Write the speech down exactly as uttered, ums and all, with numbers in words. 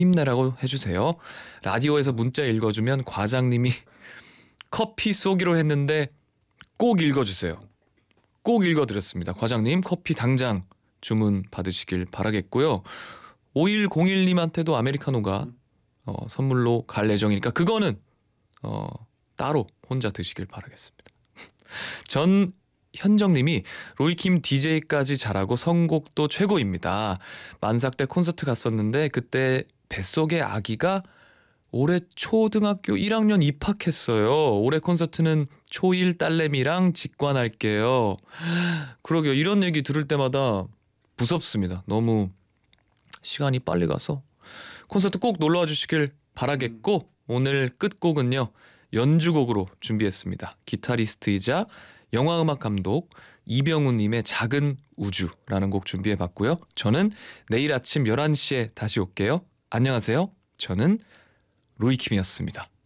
힘내라고 해주세요. 라디오에서 문자 읽어주면 과장님이 커피 쏘기로 했는데 꼭 읽어주세요. 꼭 읽어드렸습니다. 과장님 커피 당장 주문 받으시길 바라겠고요. 오일공일님한테도 아메리카노가 어, 선물로 갈 예정이니까 그거는 어, 따로 혼자 드시길 바라겠습니다. 전현정님이 로이킴 디제이까지 잘하고 선곡도 최고입니다. 만삭 때 콘서트 갔었는데 그때 뱃속의 아기가 올해 초등학교 일 학년 입학했어요. 올해 콘서트는 초일 딸내미랑 직관할게요. 그러게요. 이런 얘기 들을 때마다 무섭습니다. 너무 시간이 빨리 가서 콘서트 꼭 놀러와 주시길 바라겠고 오늘 끝곡은요. 연주곡으로 준비했습니다. 기타리스트이자 영화음악 감독 이병우님의 작은 우주라는 곡 준비해봤고요. 저는 내일 아침 열한 시에 다시 올게요. 안녕하세요. 저는 로이킴이었습니다.